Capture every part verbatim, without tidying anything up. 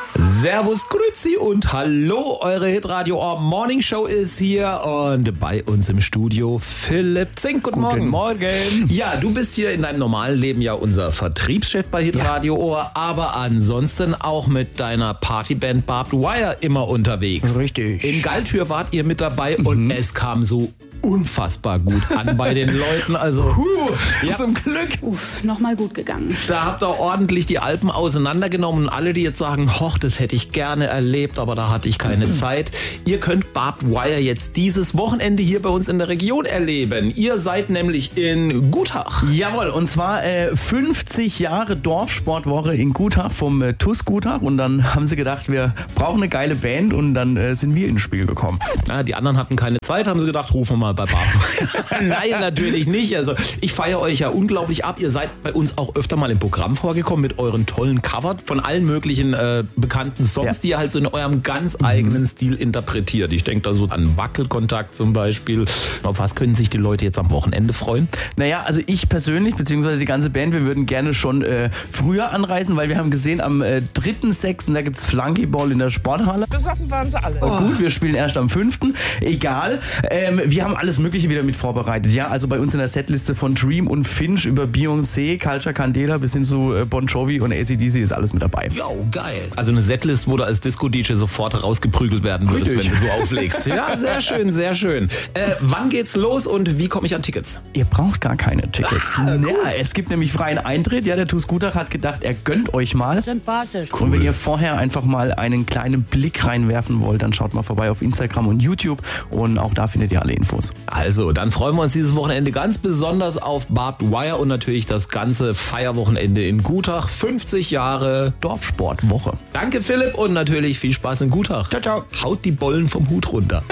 Servus, grüezi und hallo, eure Hitradio Ohr Morning Show ist hier und bei uns im Studio Philipp Zink. Guten, Guten Morgen. Morgen. Ja, du bist hier in deinem normalen Leben ja unser Vertriebschef bei Hitradio ja. Ohr, aber ansonsten auch mit deiner Partyband Barbed Wire immer unterwegs. Richtig. In Galtür wart ihr mit dabei mhm. und es kam so unfassbar gut an bei den Leuten. Also, huh, ja. zum Glück. Uff, nochmal gut gegangen. Da habt ihr ordentlich die Alpen auseinandergenommen. Und alle, die jetzt sagen, hoch, das hätte ich gerne erlebt, aber da hatte ich keine mhm. Zeit. Ihr könnt Barbed Wire jetzt dieses Wochenende hier bei uns in der Region erleben. Ihr seid nämlich in Gutach. Jawohl, und zwar äh, fünfzig Jahre Dorfsportwoche in Gutach vom äh, T U S Gutach. Und dann haben sie gedacht, wir brauchen eine geile Band und dann äh, sind wir ins Spiel gekommen. Na, die anderen hatten keine Zeit, haben sie gedacht, rufen wir mal bei Barbed. Nein, natürlich nicht. Also ich feiere euch ja unglaublich ab. Ihr seid bei uns auch öfter mal im Programm vorgekommen mit euren tollen Cover von allen möglichen äh, bekannten Songs, ja. die ihr halt so in eurem ganz eigenen mhm. Stil interpretiert. Ich denke da so an Wackelkontakt zum Beispiel. Auf was können sich die Leute jetzt am Wochenende freuen? Naja, also ich persönlich, beziehungsweise die ganze Band, wir würden gerne schon äh, früher anreisen, weil wir haben gesehen, am äh, dritten sechsten da gibt es Flunkyball in der Sporthalle. Besoffen waren sie alle. Oh. Gut, wir spielen erst am fünften Egal. Ähm, wir haben alles Mögliche wieder mit vorbereitet. Ja, also bei uns in der Setliste von Dream und Finch über Beyoncé, Culture Candela bis hin zu äh, Bon Jovi und A C D C ist alles mit dabei. Jo, geil. Also eine Setlist, wo du als Disco-D J sofort rausgeprügelt werden würdest, Richtig. wenn du so auflegst. Ja, sehr schön, sehr schön. Äh, wann geht's los und wie komme ich an Tickets? Ihr braucht gar keine Tickets. Ah, cool. Ja, es gibt nämlich freien Eintritt. Ja, der T U S Gutach hat gedacht, er gönnt euch mal. Sympathisch. Cool. Und wenn ihr vorher einfach mal einen kleinen Blick reinwerfen wollt, dann schaut mal vorbei auf Instagram und YouTube und auch da findet ihr alle Infos. Also, dann freuen wir uns dieses Wochenende ganz besonders auf Barbed Wire und natürlich das ganze Feierwochenende in Gutach. fünfzig Jahre Dorfsportwoche. Danke, Philipp, und natürlich viel Spaß in Gutach. Ciao, ciao. Haut die Bollen vom Hut runter.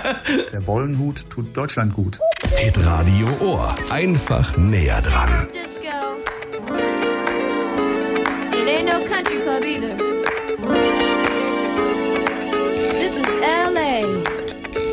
Der Bollenhut tut Deutschland gut. Hitradio Ohr. Einfach näher dran. Disco. It ain't no country club either.